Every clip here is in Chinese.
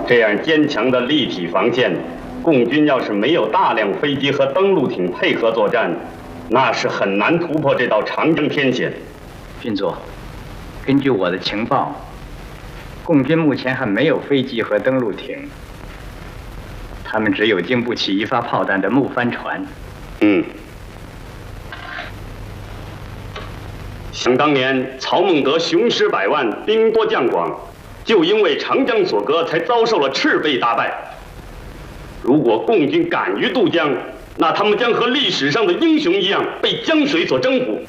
这样坚强的立体防线，共军要是没有大量飞机和登陆艇配合作战，那是很难突破这道长江天险。 军座，根据我的情报，共军目前还没有飞机和登陆艇，他们只有经不起一发炮弹的木帆船。 想当年，曹孟德雄师百万，兵多将广，就因为长江所隔，才遭受了赤背大败。如果共军敢于渡江，那他们将和历史上的英雄一样，被江水所征服。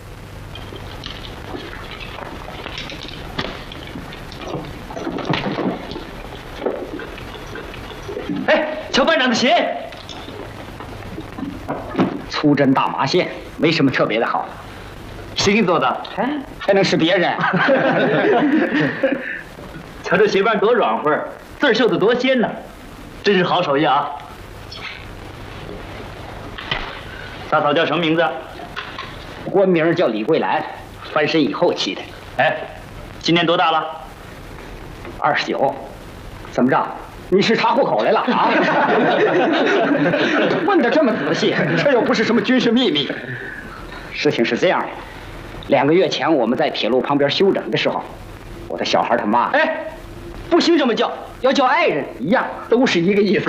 哎，瞧班长的鞋，粗针大麻线，没什么特别的好。谁给做的？还能是别人？瞧这鞋帮多软和，字儿绣得多鲜呢，真是好手艺啊！大嫂叫什么名字？官名叫李桂兰，翻身以后起的。哎，今年多大了？29。怎么着？你是查户口来了啊？问得这么仔细，这又不是什么军事秘密。事情是这样的，2个月前我们在铁路旁边休整的时候，我的小孩他妈，不许这么叫，要叫爱人一样，都是一个意思。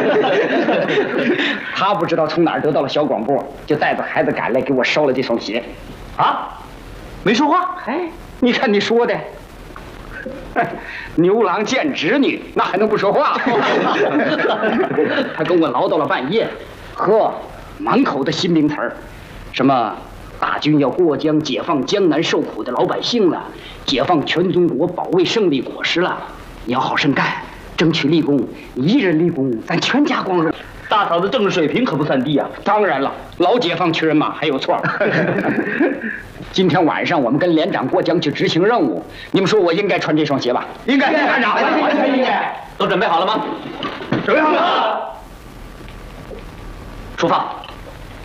他不知道从哪儿得到了小广播，就带着孩子赶来给我捎了这双鞋。啊？没说话？你看你说的。牛郎见织女，那还能不说话？他跟我唠叨了半夜，满口的新名词儿，什么大军要过江，解放江南受苦的老百姓了，解放全中国，保卫胜利果实了。你要好生干，争取立功，一人立功，咱全家光荣。大嫂子政治水平可不算低啊！当然了，老解放区人嘛，还有错。今天晚上我们跟连长过江去执行任务，你们说我应该穿这双鞋吧？应该，连长，完全应该。都准备好了吗？准备好了。出发。